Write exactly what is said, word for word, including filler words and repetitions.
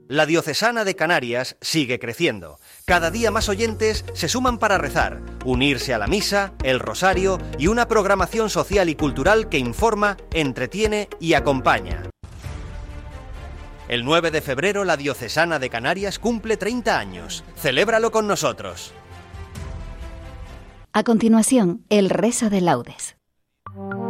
La Diocesana de Canarias sigue creciendo. Cada día más oyentes se suman para rezar, unirse a la misa, el rosario y una programación social y cultural que informa, entretiene y acompaña. El nueve de febrero la Diocesana de Canarias cumple treinta años. Celébralo con nosotros. A continuación, el rezo de laudes.